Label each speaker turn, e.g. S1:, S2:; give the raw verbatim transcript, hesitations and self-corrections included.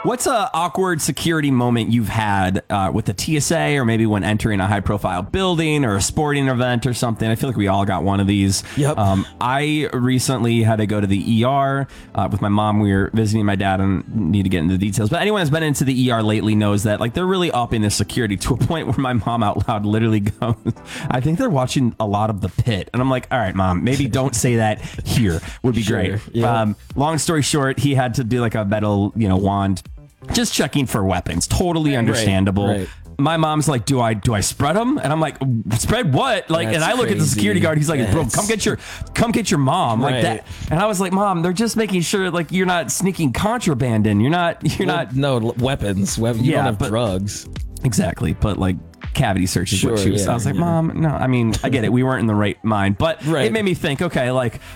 S1: What's a awkward security moment you've had uh, with the T S A, or maybe when entering a high profile building or a sporting event or something? I feel like we all got one of these.
S2: Yep.
S1: Um, I recently had to go to the E R uh, with my mom. We were visiting my dad, and need to get into the details. But anyone that's been into the E R lately knows that like they're really upping the security to a point where my mom out loud literally goes, "I think they're watching a lot of The Pit." And I'm like, "All right, mom, maybe don't say that here. Would be
S2: Sure,
S1: great."
S2: yep.
S1: Um, long story short, he had to do like a metal, you know, wand. Just checking for weapons. Totally understandable.
S2: Right, right.
S1: My mom's like, do I do I spread them? And I'm like, spread what? Like,
S2: That's
S1: and I look at the
S2: crazy.
S1: security guard. He's like, bro,
S2: Yes.
S1: come get your, come get your mom, like
S2: Right.
S1: that. And I was like, Mom, they're just making sure like you're not sneaking contraband in. You're not, you're
S2: Well,
S1: not.
S2: no l- weapons. We- You
S1: Yeah,
S2: don't have
S1: but-
S2: drugs.
S1: Exactly, but like cavity search is what
S2: Sure,
S1: she was.
S2: yeah,
S1: I was like,
S2: yeah.
S1: Mom, no. I mean, I get it. We weren't in the right mind, but
S2: Right.
S1: it made me think. Okay, like